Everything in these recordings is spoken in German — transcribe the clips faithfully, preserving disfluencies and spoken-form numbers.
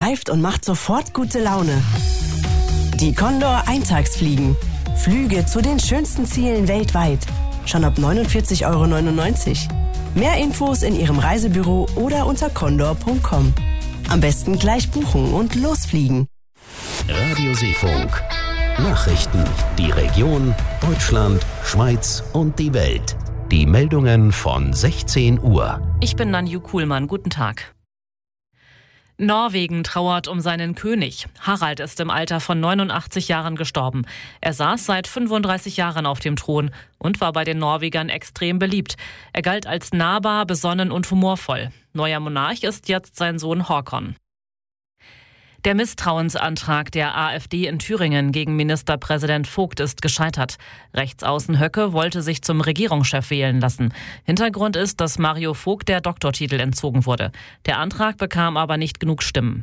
greift und macht sofort gute Laune. Die Condor Eintagsfliegen. Flüge zu den schönsten Zielen weltweit. Schon ab neunundvierzig Euro neunundneunzig. Mehr Infos in Ihrem Reisebüro oder unter condor punkt com. Am besten gleich buchen und losfliegen. Radio Seefunk. Nachrichten, die Region, Deutschland, Schweiz und die Welt. Die Meldungen von sechzehn Uhr. Ich bin Nanju Kuhlmann. Guten Tag. Norwegen trauert um seinen König. Harald ist im Alter von neunundachtzig Jahren gestorben. Er saß seit fünfunddreißig Jahren auf dem Thron und war bei den Norwegern extrem beliebt. Er galt als nahbar, besonnen und humorvoll. Neuer Monarch ist jetzt sein Sohn Håkon. Der Misstrauensantrag der AfD in Thüringen gegen Ministerpräsident Vogt ist gescheitert. Rechtsaußen Höcke wollte sich zum Regierungschef wählen lassen. Hintergrund ist, dass Mario Vogt der Doktortitel entzogen wurde. Der Antrag bekam aber nicht genug Stimmen.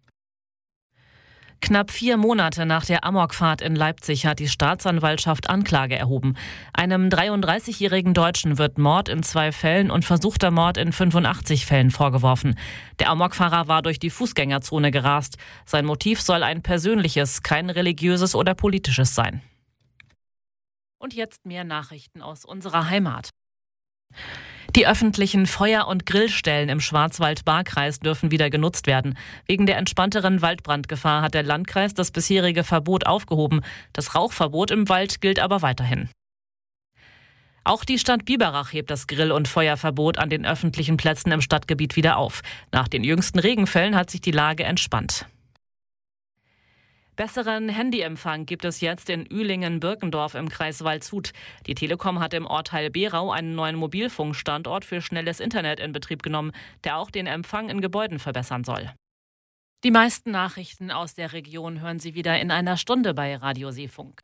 Knapp vier Monate nach der Amokfahrt in Leipzig hat die Staatsanwaltschaft Anklage erhoben. Einem dreiunddreißigjährigen Deutschen wird Mord in zwei Fällen und versuchter Mord in fünfundachtzig Fällen vorgeworfen. Der Amokfahrer war durch die Fußgängerzone gerast. Sein Motiv soll ein persönliches, kein religiöses oder politisches sein. Und jetzt mehr Nachrichten aus unserer Heimat. Die öffentlichen Feuer- und Grillstellen im Schwarzwald-Baar-Kreis dürfen wieder genutzt werden. Wegen der entspannteren Waldbrandgefahr hat der Landkreis das bisherige Verbot aufgehoben. Das Rauchverbot im Wald gilt aber weiterhin. Auch die Stadt Biberach hebt das Grill- und Feuerverbot an den öffentlichen Plätzen im Stadtgebiet wieder auf. Nach den jüngsten Regenfällen hat sich die Lage entspannt. Besseren Handyempfang gibt es jetzt in Ühlingen-Birkendorf im Kreis Waldshut. Die Telekom hat im Ortteil Behrau einen neuen Mobilfunkstandort für schnelles Internet in Betrieb genommen, der auch den Empfang in Gebäuden verbessern soll. Die meisten Nachrichten aus der Region hören Sie wieder in einer Stunde bei Radio Seefunk.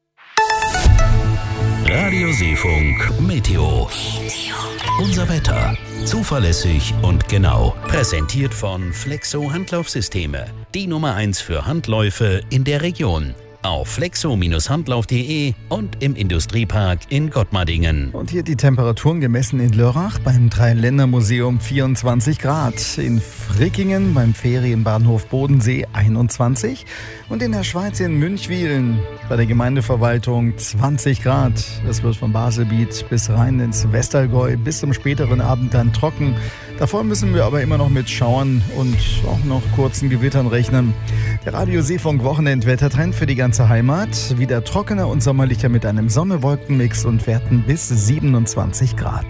Radio Seefunk Meteo. Unser Wetter. Zuverlässig und genau. Präsentiert von Flexo Handlaufsysteme. Die Nummer eins für Handläufe in der Region. Auf flexo Bindestrich handlauf punkt de und im Industriepark in Gottmardingen. Und hier die Temperaturen gemessen in Lörrach beim Dreiländermuseum vierundzwanzig Grad. In Frickingen beim Ferienbahnhof Bodensee einundzwanzig. Und in der Schweiz in Münchwilen bei der Gemeindeverwaltung zwanzig Grad. Es wird von Baselbiet bis rein ins Westallgäu bis zum späteren Abend dann trocken. Davor müssen wir aber immer noch mit Schauern und auch noch kurzen Gewittern rechnen. Der Radio Seefunk Wochenendwettertrend für die ganze Heimat. Wieder trockener und sommerlicher mit einem Sonne-Wolken-Mix und Werten bis siebenundzwanzig Grad.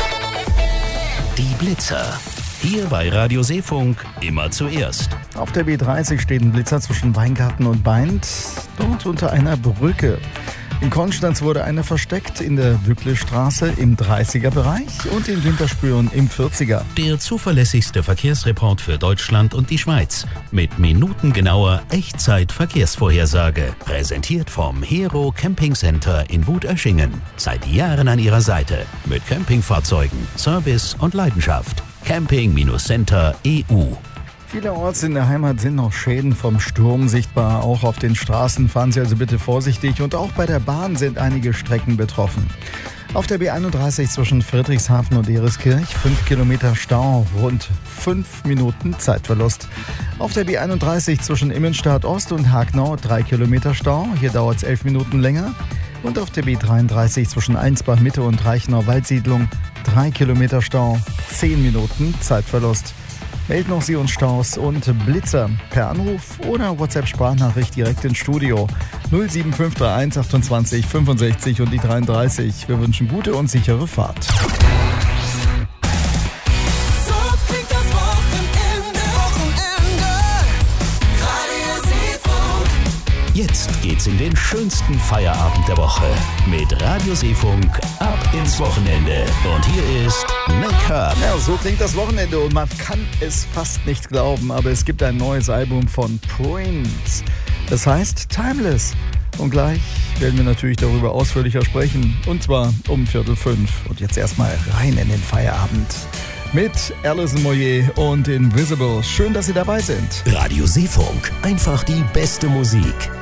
Die Blitzer. Hier bei Radio Seefunk immer zuerst. Auf der B dreißig steht ein Blitzer zwischen Weingarten und Beint, dort unter einer Brücke. In Konstanz wurde einer versteckt, in der Bücklestraße im dreißiger-Bereich und in Winterspüren im vierziger. Der zuverlässigste Verkehrsreport für Deutschland und die Schweiz. Mit minutengenauer Echtzeit-Verkehrsvorhersage. Präsentiert vom Hero Camping Center in Wutöschingen. Seit Jahren an Ihrer Seite. Mit Campingfahrzeugen, Service und Leidenschaft. Camping-Center E U. Vielerorts in der Heimat sind noch Schäden vom Sturm sichtbar. Auch auf den Straßen fahren Sie also bitte vorsichtig. Und auch bei der Bahn sind einige Strecken betroffen. Auf der B einunddreißig zwischen Friedrichshafen und Ereskirch fünf Kilometer Stau, rund fünf Minuten Zeitverlust. Auf der B einunddreißig zwischen Immenstadt Ost und Hagnau drei Kilometer Stau, hier dauert es elf Minuten länger. Und auf der B dreiunddreißig zwischen Einsbach Mitte und Reichenau Waldsiedlung drei Kilometer Stau, zehn Minuten Zeitverlust. Melden auch Sie uns Staus und Blitzer per Anruf oder WhatsApp-Sprachnachricht direkt ins Studio null sieben fünf drei eins achtundzwanzig fünfundsechzig und die dreiunddreißig. Wir wünschen gute und sichere Fahrt. So klingt das Wochenende, Wochenende. Radio Seefunk. Jetzt geht's in den schönsten Feierabend der Woche mit Radio Seefunk ab ins Wochenende. Und hier ist Nick Hurd. Ja, so klingt das Wochenende und man kann es fast nicht glauben, aber es gibt ein neues Album von Prince. Das heißt Timeless. Und gleich werden wir natürlich darüber ausführlicher sprechen. Und zwar um Viertel fünf. Und jetzt erstmal rein in den Feierabend. Mit Alison Moyet und Invisible. Schön, dass Sie dabei sind. Radio Seefunk. Einfach die beste Musik.